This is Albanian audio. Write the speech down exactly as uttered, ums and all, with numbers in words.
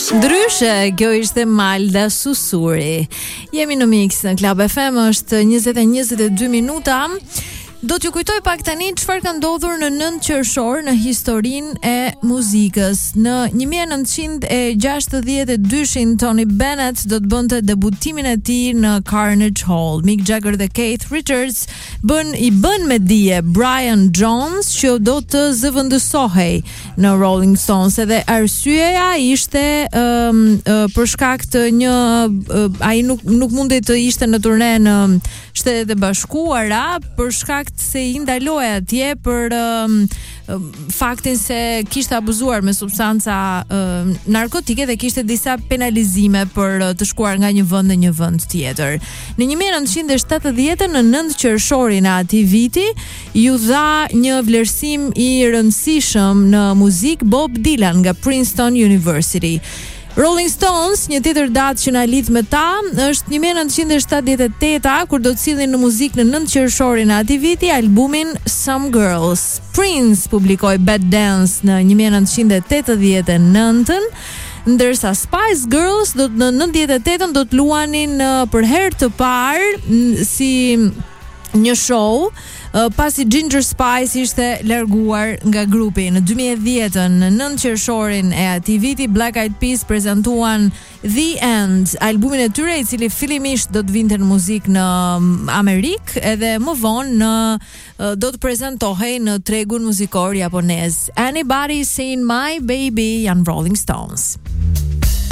Ndryshe, kjo ishte Malda Susuri. Jemi në Mix në Club F M, është njëzet e njëzet e dy minuta. Do t'ju kujtoj pak tani çfarë ka ndodhur në nëntë qershor në historinë e muzikës. Në një mijë e nëntëqind e gjashtëdhjetë e dyshin Tony Bennett do të bënte debutimin e tij në Carnegie Hall. Mick Jagger dhe Keith Richards bën i bën me dije Brian Jones që do të zëvendësohej në Rolling Stones, edhe arsyeja ishte um, uh, për shkak të një uh, ai nuk nuk mundej të ishte në turne në Shtetet e Bashkuara për shkak se i ndaloi atje për um, faktin se kishte abuzuar me substanca um, narkotike dhe kishte disa penalizime për uh, të shkuar nga një vend në një vend tjetër. Në një mijë e nëntëqind e shtatëdhjetë në nëntë qershorin e atij viti ju dha një vlerësim i rëndësishëm në muzikë Bob Dylan nga Princeton University. Rolling Stones, një tjetër datë që na lidh me ta, është një mijë e nëntëqind e shtatëdhjetë e teta, kur do të sillnin në muzikë në nëntë qershorin e atij viti albumin Some Girls. Prince publikoi Bad Dance në një mijë e nëntëqind e tetëdhjetë e nëntë, ndërsa Spice Girls do të në nëntëdhjetë e tetën do të luanin për herë të parë si një show uh, pasi Ginger Spice ishte larguar nga grupi. Në dy mijë e dhjetë në nëntë qershorin e atij viti Black Eyed Peas prezantuan The End, albumin e tyre i cili fillimisht do të vinte në muzikë në Amerikë edhe më vonë në uh, do të prezantohej në tregun muzikor japonez. Anybody Seen My Baby janë Rolling Stones.